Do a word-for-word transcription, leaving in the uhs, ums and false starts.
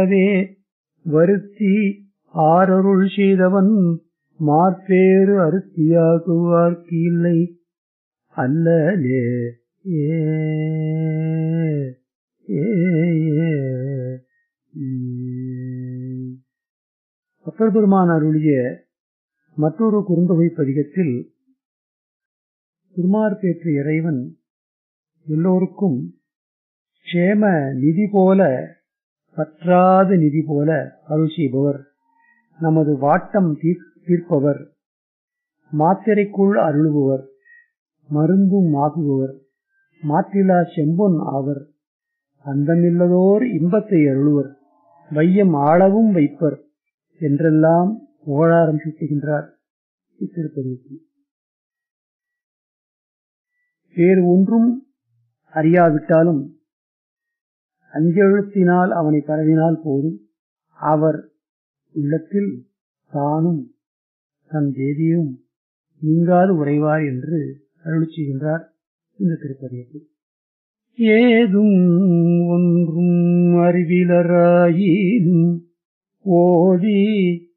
வருத்தி ஆரருள் செய்தவன் மாற்பேறு அருத்தியாகுவார்க்கு இல்லை அல்லலே. ஏ அப்பர் பெருமான் அருளிய மற்றொரு குறுந்தொகை பதிகத்தில் திருமார்பேற்ற இறைவன் எல்லோருக்கும் க்ஷேம நிதி போல, பற்றாத நிதி போல அருள் செய்பவர், நமது வாட்டம் தீர்ப்பவர், மாத்திரைக்குள் அருளுபவர், மருந்தும் ஆகுபவர், மாற்றிலா செம்பொன் ஆவர், அந்தமில்லதோர் இன்பத்தை அருளுவர், வையம் ஆளவும் வைப்பர் என்றெல்லாம் புகழாரம் சூட்டுகின்றார் இத்திருப்பதிக்கு. வேறு ஒன்றும் அறியாவிட்டாலும் அஞ்செழுத்தினால் அவனை பரவினால் போதும், அவர் உள்ளத்தில் தானும் தன் தேவியும் நீங்காது உறைவார் என்று அருள் செய்கின்றார் இந்த திருப்பதியத்தில். ஏதும் ஒன்றும் அறிவிலராயினும் ஓதி